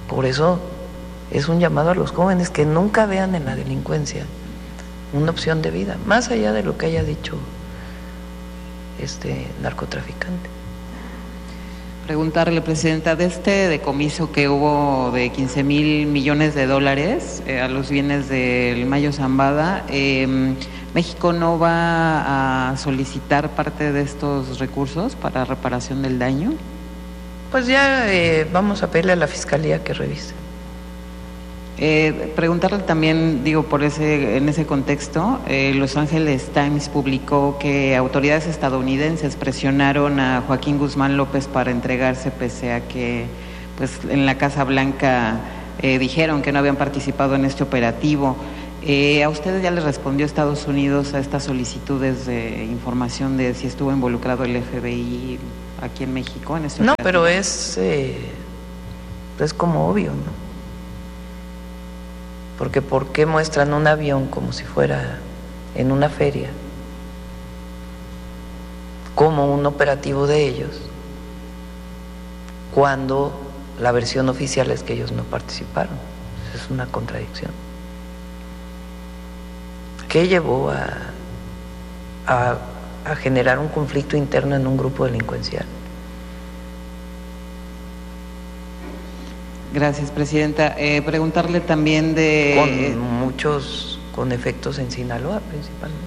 Por eso es un llamado a los jóvenes que nunca vean en la delincuencia una opción de vida, más allá de lo que haya dicho este narcotraficante. Preguntarle, Presidenta, de este decomiso que hubo de 15,000 millones de dólares a los bienes del Mayo Zambada, ¿México no va a solicitar parte de estos recursos para reparación del daño? Pues ya vamos a pedirle a la Fiscalía que revise. Preguntarle también, digo, en ese contexto, Los Angeles Times publicó que autoridades estadounidenses presionaron a Joaquín Guzmán López para entregarse, pese a que pues en la Casa Blanca dijeron que no habían participado en este operativo. ¿A ustedes ya les respondió Estados Unidos a estas solicitudes de información de si estuvo involucrado el FBI aquí en México en este operativo? No, pero es como obvio, ¿no? Porque ¿por qué muestran un avión como si fuera en una feria, como un operativo de ellos, cuando la versión oficial es que ellos no participaron? Es una contradicción. ¿Qué llevó a generar un conflicto interno en un grupo delincuencial? Gracias, Presidenta. Preguntarle también con efectos en Sinaloa principalmente.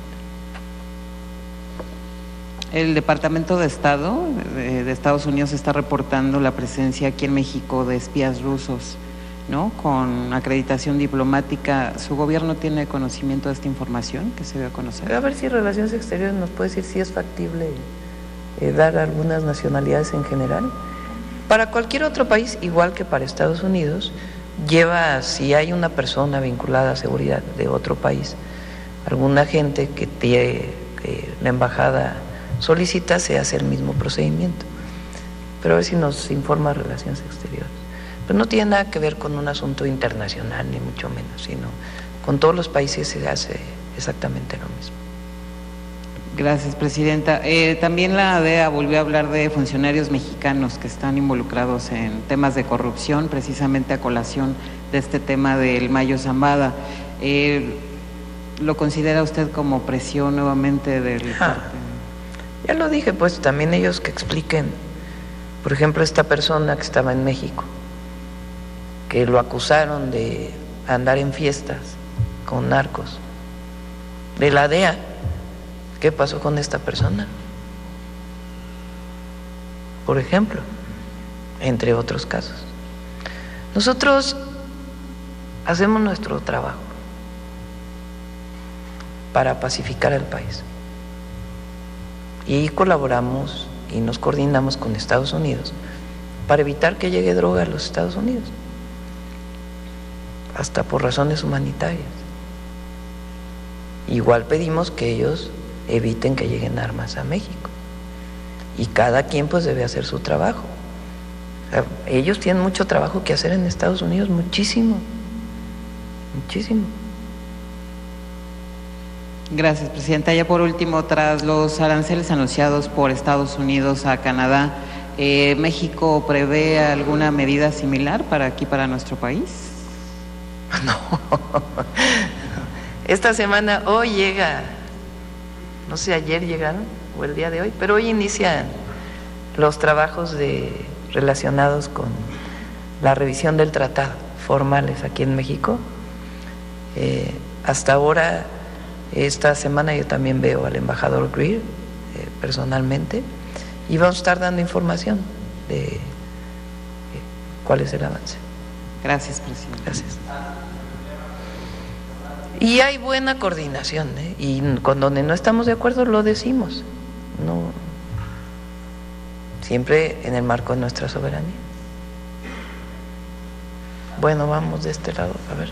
El Departamento de Estado de Estados Unidos está reportando la presencia aquí en México de espías rusos, ¿no?, con acreditación diplomática. ¿Su gobierno tiene conocimiento de esta información que se dio a conocer? A ver si Relaciones Exteriores nos puede decir si es factible dar algunas nacionalidades en general. Para cualquier otro país, igual que para Estados Unidos, si hay una persona vinculada a seguridad de otro país, alguna gente que la embajada solicita, se hace el mismo procedimiento. Pero a ver si nos informa Relaciones Exteriores. Pero no tiene nada que ver con un asunto internacional, ni mucho menos, sino con todos los países se hace exactamente lo mismo. Gracias, Presidenta. También la DEA volvió a hablar de funcionarios mexicanos que están involucrados en temas de corrupción, precisamente a colación de este tema del Mayo Zambada. ¿Lo considera usted como presión nuevamente del parte? Ya lo dije, pues también ellos que expliquen. Por ejemplo, esta persona que estaba en México, que lo acusaron de andar en fiestas con narcos, de la DEA. ¿Qué pasó con esta persona? Por ejemplo, entre otros casos. Nosotros hacemos nuestro trabajo para pacificar al país y colaboramos y nos coordinamos con Estados Unidos para evitar que llegue droga a los Estados Unidos, hasta por razones humanitarias. Igual pedimos que ellos eviten que lleguen armas a México, y cada quien pues debe hacer su trabajo. O sea, ellos tienen mucho trabajo que hacer en Estados Unidos, muchísimo. Gracias, Presidenta. Ya por último, tras los aranceles anunciados por Estados Unidos a Canadá, ¿México prevé alguna medida similar para nuestro país? No. Esta semana, hoy llega, no sé, ayer llegaron o el día de hoy, pero hoy inician los trabajos relacionados con la revisión del tratado, formales aquí en México. Hasta ahora, esta semana yo también veo al embajador Greer personalmente, y vamos a estar dando información de cuál es el avance. Gracias, Presidente. Gracias. Y hay buena coordinación, y con donde no estamos de acuerdo lo decimos, no, siempre en el marco de nuestra soberanía. Bueno, vamos de este lado, a ver.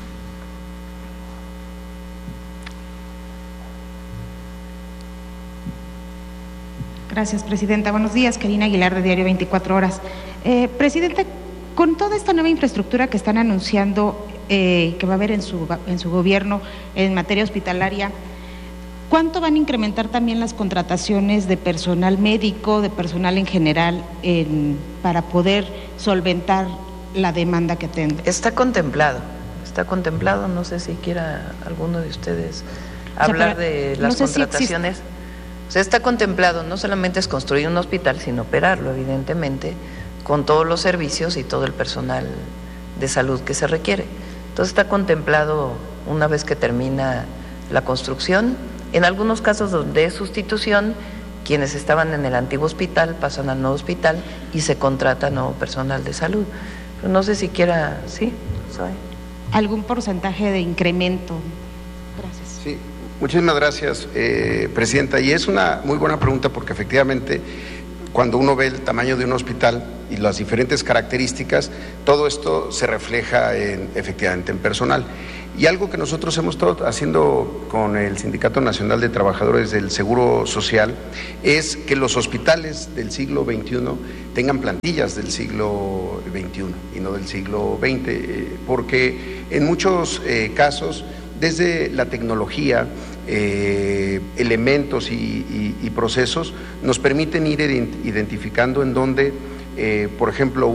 Gracias, Presidenta. Buenos días, Karina Aguilar, de Diario 24 Horas. Presidenta, con toda esta nueva infraestructura que están anunciando que va a haber en su gobierno en materia hospitalaria, ¿cuánto van a incrementar también las contrataciones de personal médico, de personal en general, para poder solventar la demanda que tenga. Está contemplado, no sé si quiera alguno de ustedes hablar de las contrataciones. O sea, está contemplado, no solamente es construir un hospital, sino operarlo, evidentemente, con todos los servicios y todo el personal de salud que se requiere. Entonces está contemplado una vez que termina la construcción. En algunos casos donde es sustitución, quienes estaban en el antiguo hospital pasan al nuevo hospital y se contrata nuevo personal de salud. Pero no sé si quiera, ¿sí? ¿Algún porcentaje de incremento? Gracias. Sí, muchísimas gracias, Presidenta. Y es una muy buena pregunta porque efectivamente cuando uno ve el tamaño de un hospital y las diferentes características, todo esto se refleja efectivamente en personal. Y algo que nosotros hemos estado haciendo con el Sindicato Nacional de Trabajadores del Seguro Social es que los hospitales del siglo XXI tengan plantillas del siglo XXI y no del siglo XX, porque en muchos casos, desde la tecnología, elementos y procesos nos permiten ir identificando en dónde, por ejemplo,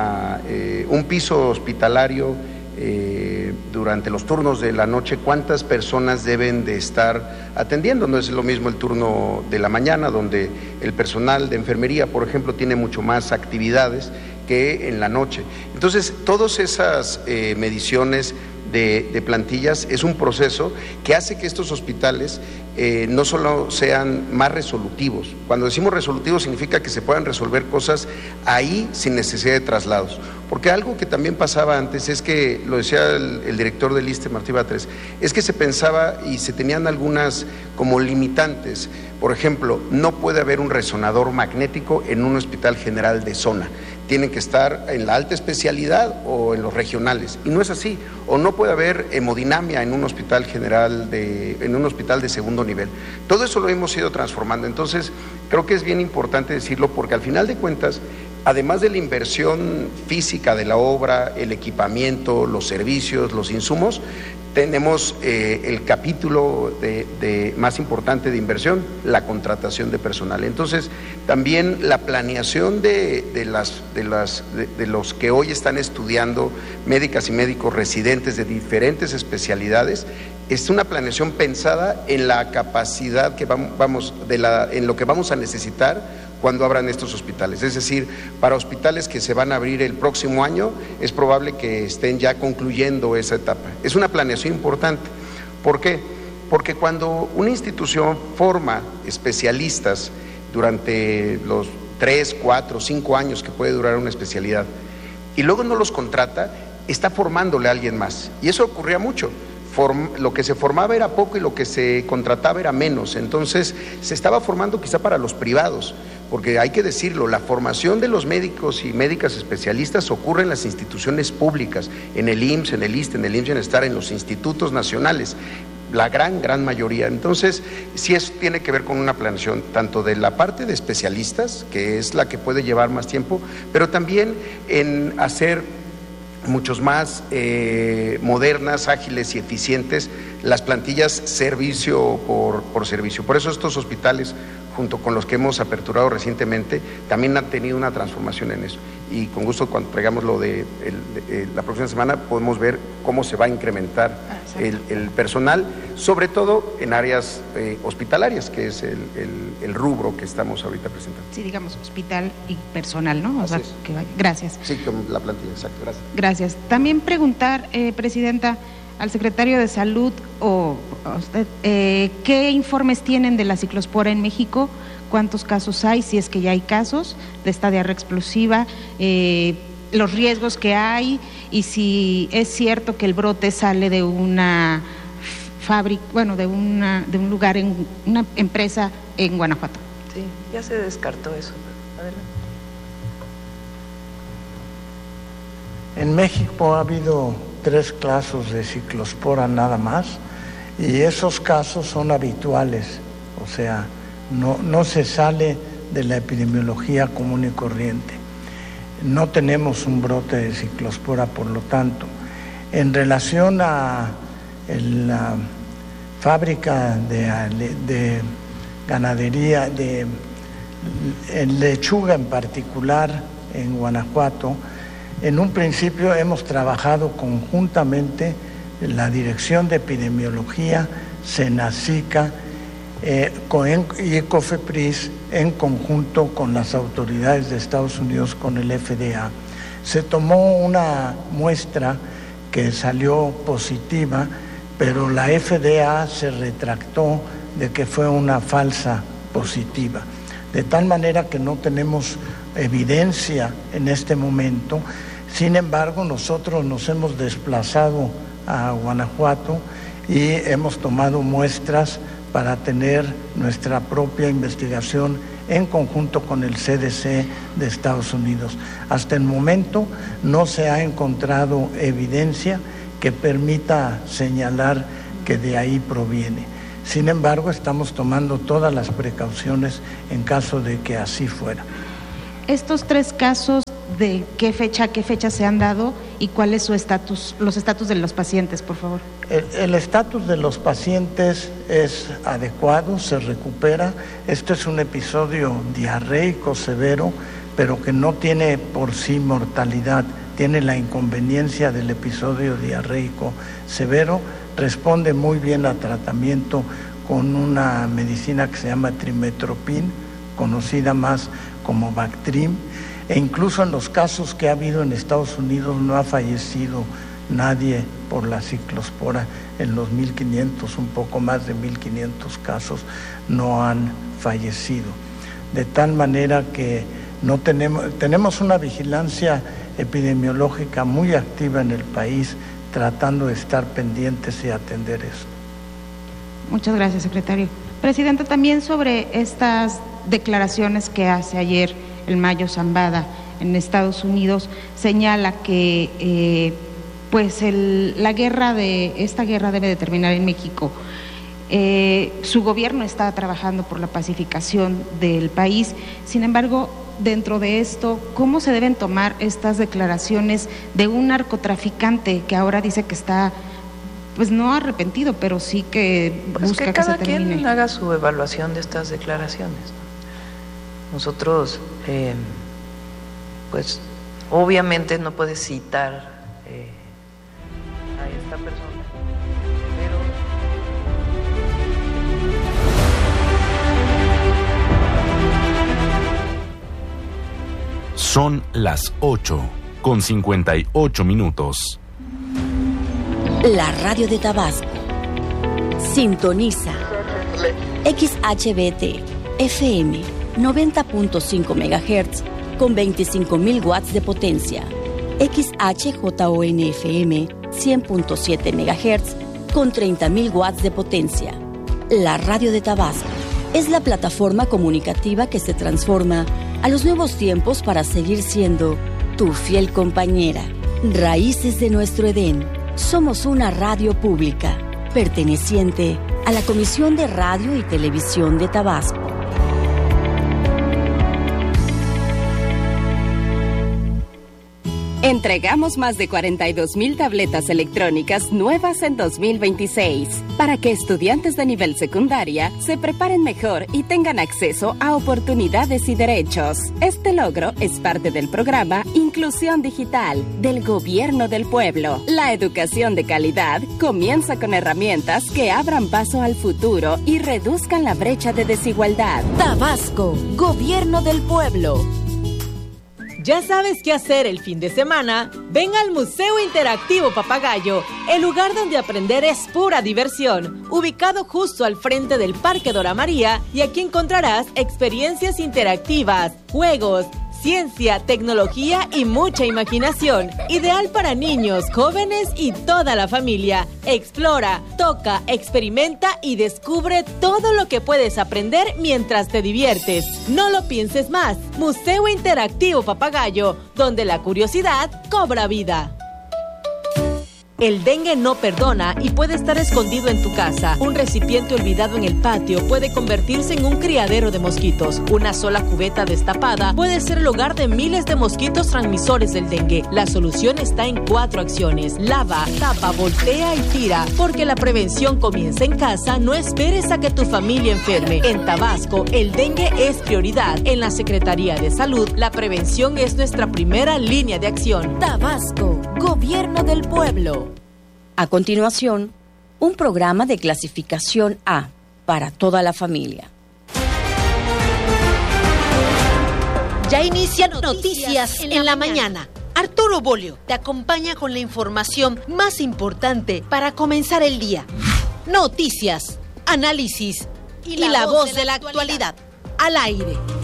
un piso hospitalario durante los turnos de la noche, cuántas personas deben de estar atendiendo. No es lo mismo el turno de la mañana, donde el personal de enfermería, por ejemplo, tiene mucho más actividades que en la noche. Entonces, todas esas mediciones de plantillas es un proceso que hace que estos hospitales no solo sean más resolutivos. Cuando decimos resolutivos significa que se puedan resolver cosas ahí sin necesidad de traslados. Porque algo que también pasaba antes es que, lo decía el director del ISSSTE, Martí Batres, es que se pensaba y se tenían algunas como limitantes. Por ejemplo, no puede haber un resonador magnético en un hospital general de zona. Tienen que estar en la alta especialidad o en los regionales, y no es así. O no puede haber hemodinamia en un hospital general, en un hospital de segundo nivel. Todo eso lo hemos ido transformando. Entonces, creo que es bien importante decirlo, porque al final de cuentas, además de la inversión física de la obra, el equipamiento, los servicios, los insumos, tenemos el capítulo más importante de inversión, la contratación de personal. Entonces, también la planeación de los que hoy están estudiando, médicas y médicos residentes de diferentes especialidades, es una planeación pensada en la capacidad que en lo que vamos a necesitar cuando abran estos hospitales. Es decir, para hospitales que se van a abrir el próximo año, es probable que estén ya concluyendo esa etapa. Es una planeación importante. ¿Por qué? Porque cuando una institución forma especialistas durante los 3, 4, 5 años que puede durar una especialidad, y luego no los contrata, está formándole a alguien más. Y eso ocurría mucho. Lo que se formaba era poco y lo que se contrataba era menos. Entonces se estaba formando quizá para los privados, porque hay que decirlo, la formación de los médicos y médicas especialistas ocurre en las instituciones públicas, en el IMSS, en el ISSSTE, en el IMSS Bienestar, en los institutos nacionales, la gran mayoría. Entonces, sí tiene que ver con una planeación tanto de la parte de especialistas, que es la que puede llevar más tiempo, pero también en hacer muchos más modernas, ágiles y eficientes las plantillas servicio por servicio. Por eso estos hospitales, junto con los que hemos aperturado recientemente, también han tenido una transformación en eso. Y con gusto, cuando traigamos lo de la próxima semana, podemos ver cómo se va a incrementar el personal, sobre todo en áreas hospitalarias, que es el rubro que estamos ahorita presentando. Sí, digamos hospital y personal, ¿no? O sea, que vaya. Gracias. Sí, con la plantilla, exacto. Gracias. Gracias. También preguntar, Presidenta, al secretario de Salud o a usted, ¿qué informes tienen de la ciclospora en México? ¿Cuántos casos hay? Si es que ya hay casos de esta diarrea explosiva, los riesgos que hay, y si es cierto que el brote sale de una fábrica, bueno, de un lugar, en una empresa en Guanajuato. Sí, ya se descartó eso. Adelante. En México ha habido 3 casos de ciclospora nada más, y esos casos son habituales, o sea, no se sale de la epidemiología común y corriente. No tenemos un brote de ciclospora, por lo tanto. En relación a la fábrica de ganadería, de lechuga en particular, en Guanajuato, En un principio hemos trabajado conjuntamente la Dirección de Epidemiología, Senacica y COFEPRIS en conjunto con las autoridades de Estados Unidos, con el FDA. Se tomó una muestra que salió positiva, pero la FDA se retractó de que fue una falsa positiva. De tal manera que no tenemos evidencia en este momento. Sin embargo, nosotros nos hemos desplazado a Guanajuato y hemos tomado muestras para tener nuestra propia investigación en conjunto con el CDC de Estados Unidos. Hasta el momento no se ha encontrado evidencia que permita señalar que de ahí proviene. Sin embargo, estamos tomando todas las precauciones en caso de que así fuera. Estos 3 casos, ¿de qué fecha se han dado y cuál es su estatus, los estatus de los pacientes, por favor? El estatus de los pacientes es adecuado, se recupera. Este es un episodio diarreico severo, pero que no tiene por sí mortalidad, tiene la inconveniencia del episodio diarreico severo, responde muy bien a tratamiento con una medicina que se llama trimetoprim, conocida más como Bactrim, e incluso en los casos que ha habido en Estados Unidos no ha fallecido nadie por la ciclospora. En los 1.500, un poco más de 1.500 casos no han fallecido. De tal manera que no tenemos una vigilancia epidemiológica muy activa en el país, tratando de estar pendientes y atender esto. Muchas gracias, secretario. Presidenta, también sobre estas declaraciones que hace ayer el Mayo Zambada en Estados Unidos, señala que esta guerra debe de terminar en México. Su gobierno está trabajando por la pacificación del país. Sin embargo, dentro de esto, ¿cómo se deben tomar estas declaraciones de un narcotraficante que ahora dice que está, pues no arrepentido, pero sí que busca que se termine? Cada quien haga su evaluación de estas declaraciones, ¿no? Nosotros, pues obviamente no puedes citar a esta persona, pero son las 8:58. La radio de Tabasco. Sintoniza XHBT FM 90.5 MHz con 25.000 watts de potencia. XHJON FM 100.7 MHz con 30.000 watts de potencia. La radio de Tabasco es la plataforma comunicativa que se transforma a los nuevos tiempos para seguir siendo tu fiel compañera. Raíces de nuestro Edén. Somos una radio pública perteneciente a la Comisión de Radio y Televisión de Tabasco. Entregamos más de 42,000 tabletas electrónicas nuevas en 2026 para que estudiantes de nivel secundaria se preparen mejor y tengan acceso a oportunidades y derechos. Este logro es parte del programa Inclusión Digital del Gobierno del Pueblo. La educación de calidad comienza con herramientas que abran paso al futuro y reduzcan la brecha de desigualdad. Tabasco, Gobierno del Pueblo. ¿Ya sabes qué hacer el fin de semana? Ven al Museo Interactivo Papagayo, el lugar donde aprender es pura diversión, ubicado justo al frente del Parque Dora María, y aquí encontrarás experiencias interactivas, juegos, ciencia, tecnología y mucha imaginación. Ideal para niños, jóvenes y toda la familia. Explora, toca, experimenta y descubre todo lo que puedes aprender mientras te diviertes. No lo pienses más. Museo Interactivo Papagayo, donde la curiosidad cobra vida. El dengue no perdona y puede estar escondido en tu casa. Un recipiente olvidado en el patio puede convertirse en un criadero de mosquitos. Una sola cubeta destapada puede ser el hogar de miles de mosquitos transmisores del dengue. La solución está en 4 acciones. Lava, tapa, voltea y tira. Porque la prevención comienza en casa, no esperes a que tu familia enferme. En Tabasco, el dengue es prioridad. En la Secretaría de Salud, la prevención es nuestra primera línea de acción. Tabasco, Gobierno del Pueblo. A continuación, un programa de clasificación A para toda la familia. Ya inician Noticias en la mañana. Arturo Bolio te acompaña con la información más importante para comenzar el día. Noticias, análisis y la voz de la actualidad. Al aire.